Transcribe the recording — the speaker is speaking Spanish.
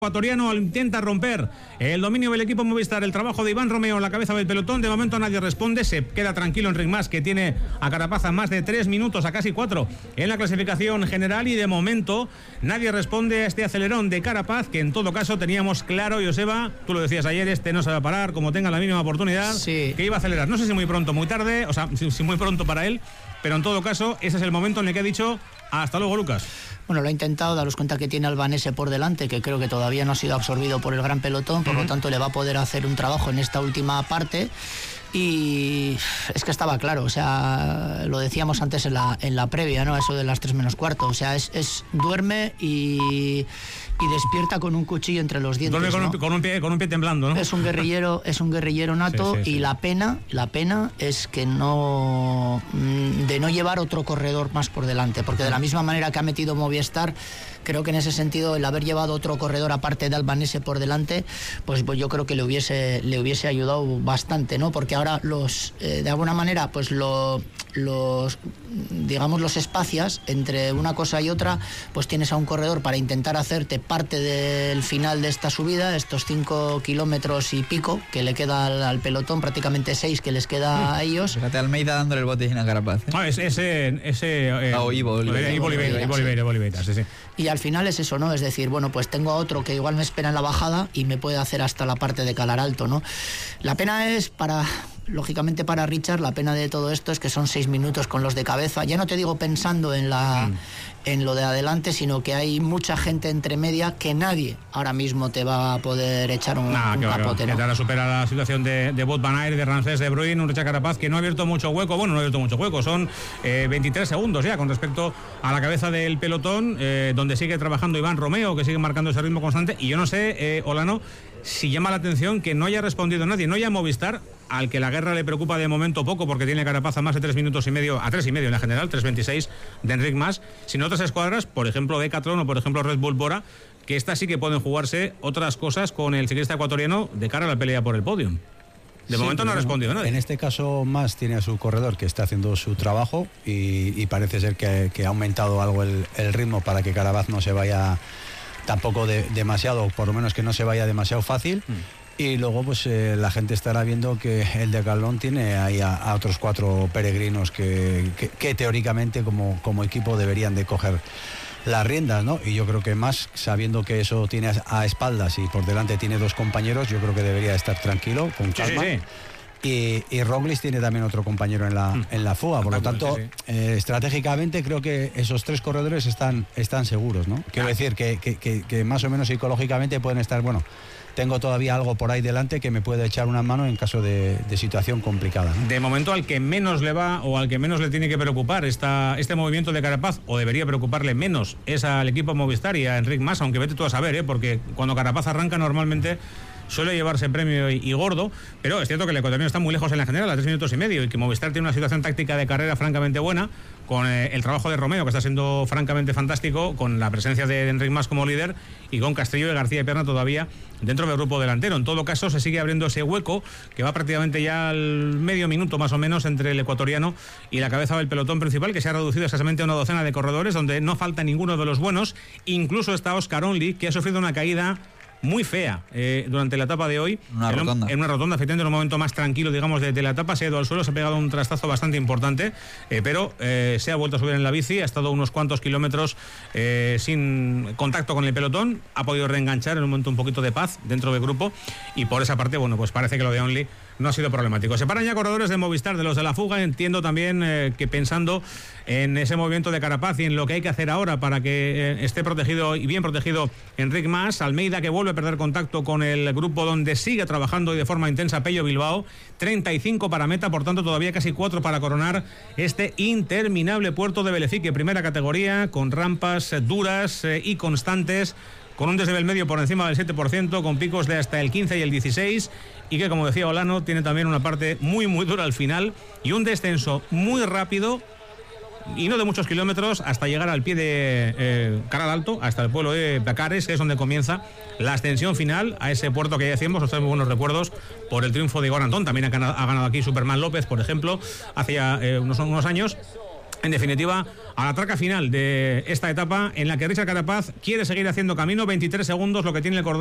Ecuatoriano intenta romper el dominio del equipo Movistar, el trabajo de Iván Romeo en la cabeza del pelotón. De momento nadie responde, se queda tranquilo Enric Mas, que tiene a Carapaz a más de 3 minutos, a casi 4 en la clasificación general, y de momento nadie responde a este acelerón de Carapaz, que en todo caso teníamos claro, Joseba, tú lo decías ayer, este no se va a parar, como tenga la mínima oportunidad, sí, que iba a acelerar. No sé si muy pronto, muy tarde, o sea, si muy pronto para él, pero en todo caso ese es el momento en el que ha dicho hasta luego, Lucas. Bueno, lo ha intentado, daros cuenta que tiene al Vanese por delante, que creo que todavía no ha sido absorbido por el gran pelotón, por lo tanto le va a poder hacer un trabajo en esta última parte. Y es que estaba claro, o sea, lo decíamos antes en la previa, ¿no? Eso de las 3 menos cuarto, o sea, duerme y despierta con un cuchillo entre los dientes. Duerme con un pie temblando, ¿no? Es un guerrillero nato, sí. Y la pena es que de no llevar otro corredor más por delante, porque de la misma manera que ha metido Movistar, creo que en ese sentido el haber llevado otro corredor aparte de Albanese por delante, pues yo creo que le hubiese ayudado bastante, ¿no? Porque ahora de alguna manera pues los espacias entre una cosa y otra, pues tienes a un corredor para intentar hacerte parte del final de esta subida, estos 5 kilómetros y pico que le queda al pelotón, prácticamente 6 que les queda a ellos. Fíjate, Almeida dándole el botín a Carapaz. Ivo Oliveira, sí. Y al final es eso, ¿no? Es decir, bueno, pues tengo a otro que igual me espera en la bajada y me puede hacer hasta la parte de calar alto, ¿no? La pena es lógicamente para Richard, la pena de todo esto es que son 6 minutos con los de cabeza. Ya no te digo pensando en lo de adelante, sino que hay mucha gente entre media que nadie ahora mismo te va a poder echar un capote, ¿no? Que ahora supera la situación de Wout van Aert, de Ramsés, de Bruyn, un Richard Carapaz que no ha abierto mucho hueco. Bueno, no ha abierto mucho hueco, son 23 segundos ya con respecto a la cabeza del pelotón, donde sigue trabajando Iván Romeo, que sigue marcando ese ritmo constante. Y yo no sé, Olano, si llama la atención que no haya respondido nadie, no haya Movistar, al que la guerra le preocupa de momento poco, porque tiene Carapaz a más de 3 minutos y medio, a 3,5 en la general, 3:26 de Enric Mas, sino otras escuadras, por ejemplo Decathlon o por ejemplo Red Bull Bora, que estas sí que pueden jugarse otras cosas con el ciclista ecuatoriano de cara a la pelea por el podio. De momento no ha respondido nadie. En este caso Mas tiene a su corredor que está haciendo su trabajo y parece ser que ha aumentado algo el ritmo para que Carapaz no se vaya tampoco demasiado, por lo menos que no se vaya demasiado fácil. Y luego pues la gente estará viendo que el Decathlon tiene ahí a otros 4 peregrinos que teóricamente como equipo deberían de coger las riendas, ¿no? Y yo creo que Mas, sabiendo que eso tiene a espaldas y por delante tiene 2 compañeros, yo creo que debería estar tranquilo, con calma. Sí. Y Roglic tiene también otro compañero en la fuga, por lo tanto, estratégicamente creo que esos 3 corredores están seguros, ¿no? Quiero decir que más o menos psicológicamente pueden estar, bueno, tengo todavía algo por ahí delante que me puede echar una mano en caso de situación complicada, ¿no? De momento al que menos le va o al que menos le tiene que preocupar este movimiento de Carapaz, o debería preocuparle menos, es al equipo Movistar y a Enric Mas, aunque vete tú a saber, porque cuando Carapaz arranca normalmente suele llevarse premio y gordo, pero es cierto que el ecuatoriano está muy lejos en la general, a 3 minutos y medio, y que Movistar tiene una situación táctica de carrera francamente buena, con el trabajo de Romeo, que está siendo francamente fantástico, con la presencia de Enric Mas como líder, y con Castillo y García y Perna todavía dentro del grupo delantero. En todo caso, se sigue abriendo ese hueco, que va prácticamente ya al medio minuto más o menos entre el ecuatoriano y la cabeza del pelotón principal, que se ha reducido escasamente a una docena de corredores, donde no falta ninguno de los buenos. Incluso está Oscar Only, que ha sufrido una caída muy fea durante la etapa de hoy, en una rotonda, efectivamente en un momento más tranquilo, digamos, de la etapa. Se ha ido al suelo, se ha pegado un trastazo bastante importante, pero se ha vuelto a subir en la bici, ha estado unos cuantos kilómetros sin contacto con el pelotón, ha podido reenganchar en un momento un poquito de paz dentro del grupo, y por esa parte, bueno, pues parece que lo de Only no ha sido problemático. Se paran ya corredores de Movistar, de los de la fuga. Entiendo también que pensando en ese movimiento de Carapaz y en lo que hay que hacer ahora para que esté protegido y bien protegido Enric Mas. Almeida, que vuelve a perder contacto con el grupo donde sigue trabajando y de forma intensa Pello Bilbao. 35 para meta, por tanto todavía casi 4 para coronar este interminable puerto de Belefique, primera categoría, con rampas duras y constantes, con un desnivel medio por encima del 7%, con picos de hasta el 15 y el 16, y que, como decía Olano, tiene también una parte muy muy dura al final y un descenso muy rápido y no de muchos kilómetros hasta llegar al pie de Caral Alto, hasta el pueblo de Bacares, que es donde comienza la ascensión final a ese puerto que ya decíamos. Os traemos buenos recuerdos por el triunfo de Igor Antón. También ha ganado aquí Superman López, por ejemplo, hace ya unos años. en definitiva, a la traca final de esta etapa en la que Richard Carapaz quiere seguir haciendo camino. 23 segundos lo que tiene el cordón